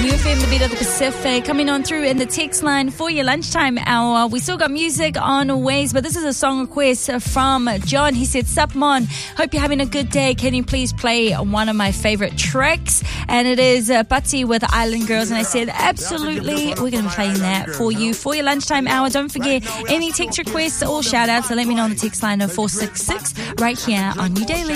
UFM, the beat of the Pacific, coming on through in the text line for your lunchtime hour. We still got music on ways, but this is a song request from John. He said, "Sup Mon, hope you're having a good day. Can you please play one of my favorite tracks?" And it is Butsy with Island Girls. And I said, absolutely, we're going to be playing that for you for your lunchtime hour. Don't forget, any text requests or shout outs, so let me know on the text line of 466 right here on New Daily.